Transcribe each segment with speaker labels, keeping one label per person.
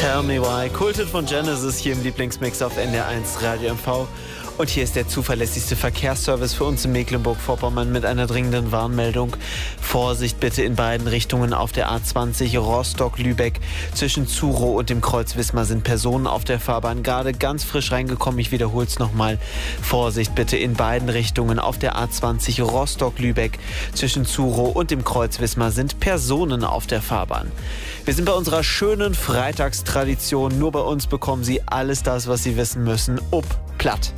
Speaker 1: Tell Me Why, Kultet von Genesis hier im Lieblingsmix auf NDR1 Radio MV. Und hier ist der zuverlässigste Verkehrsservice für uns in Mecklenburg-Vorpommern mit einer dringenden Warnmeldung. Vorsicht bitte in beiden Richtungen auf der A20 Rostock-Lübeck. Zwischen Zurow und dem Kreuz Wismar sind Personen auf der Fahrbahn gerade ganz frisch reingekommen. Ich wiederhole es nochmal. Vorsicht bitte in beiden Richtungen auf der A20 Rostock-Lübeck. Zwischen Zurow und dem Kreuz Wismar sind Personen auf der Fahrbahn. Wir sind bei unserer schönen Freitagstradition. Nur bei uns bekommen Sie alles das, was Sie wissen müssen. Up, platt.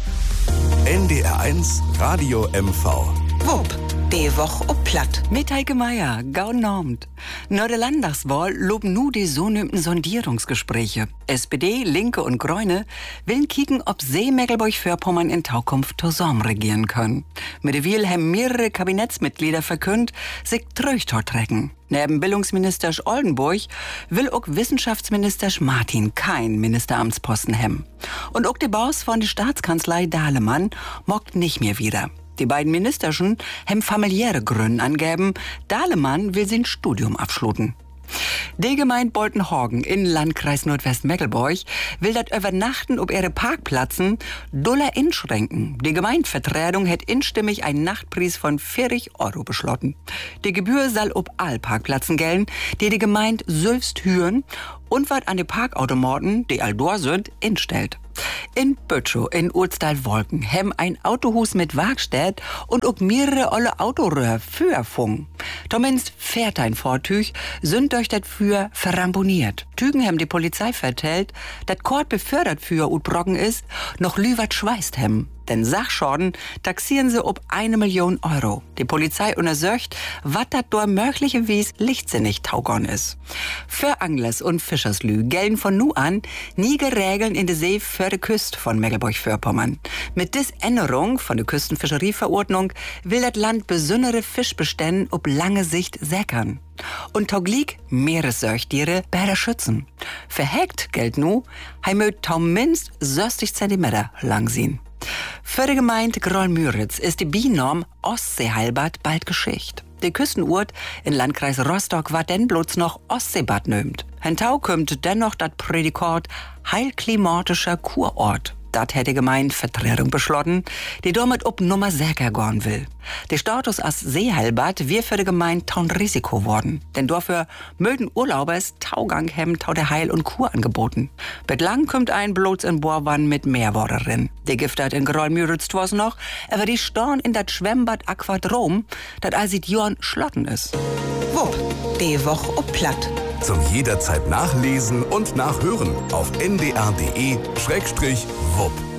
Speaker 2: NDR1 Radio MV.
Speaker 3: Wupp, die Woche ob platt.
Speaker 4: Mit Heike Meier, guten Abend. Nach der Landtagswahl loben nu die sogenannten Sondierungsgespräche. SPD, Linke und Grüne willen kicken, ob sie Mecklenburg-Vorpommern in Zukunft zusammen regieren können. Mit der Wahl haben mehrere Kabinettsmitglieder verkündet, sich trecken. Neben Bildungsminister Oldenburg will auch Wissenschaftsminister Martin kein Ministeramtsposten haben. Und auch der Boss von der Staatskanzlei Dahlemann mockt nicht mehr wieder. Die beiden Ministerschen haben familiäre Gründe angegeben. Dahlemann will sein Studium abschließen. Die Gemeinde Boltenhagen in Landkreis Nordwestmecklenburg will das Übernachten ob ihre Parkplätzen doller einschränken. Die Gemeindevertretung hat instimmig einen Nachtpreis von 40 € beschlossen. Die Gebühr soll ob all Parkplätzen gelten, die Gemeinde selbst hüren und was an die Parkautomaten, die all dort sind, instellt. In Bötschow in Urstal-Wolken haben ein Autohus mit Werkstatt und auch mehrere olle Autoröhr für Funk. Zumindest fährt ein Fahrzeug, sind durch das Für verramponiert. Tügen haben die Polizei vertellt, dass Kort befördert für Utbrocken ist, noch lüwert schweißt hem. Denn Sachschaden taxieren sie ob 1 Million €. Die Polizei untersucht, was das dort möglicherweise lichtsinnig taugon ist. Für Anglers und Fischerslü gelten von nu an nie Regeln in der See für die Küste von Mecklenburg-Vorpommern. Mit dis Änderung von der Küstenfischerie-Verordnung will das Land besondere Fischbestände ob lange Sicht säckern. Und tauglich Meeressäugtiere besser schützen. Für Hekt gilt nu, heimöt taumindest 60 Zentimeter lang sein. Für die Gemeinde Groll-Müritz ist die BINORM Ostseeheilbad bald Geschichte. Der Küstenort in Landkreis Rostock war denn bloß noch Ostseebad nömt. Hentau kommt dennoch das Prädikat heilklimatischer Kurort. Das hätte die Gemeindevertretung beschlossen, die damit ob Nummer säker gehen will. Der Status als Seeheilbad wird für die Gemeinde taun Risiko worden. Denn dafür mögen Urlaubers Taugang haben, tau der Heil- und Kur angeboten. Bislang kommt ein bloß in Bohrwann mit Meerwater drin. Der Gift hat in Groll-Müritz was noch, aber die Storn in das Schwemmbad Aquadrom, das all seit Jahren schlotten ist.
Speaker 3: Wupp, die Woche ob platt.
Speaker 2: Zum jederzeit nachlesen und nachhören auf ndr.de/wupp.